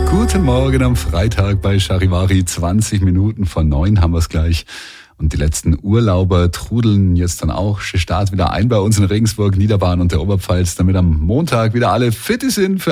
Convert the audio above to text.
Guten Morgen am Freitag bei Charivari. 20 Minuten vor 9 haben wir es gleich. Und die letzten Urlauber trudeln jetzt dann auch Start wieder ein bei uns in Regensburg, Niederbayern und der Oberpfalz, damit am Montag wieder alle fit sind für